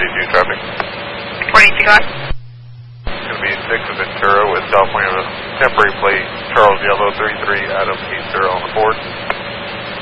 42 traffic. 42 on. It's going to be 6 of Ventura with California with temporary plate, Charles Yellow 33, Adam 80 on the board.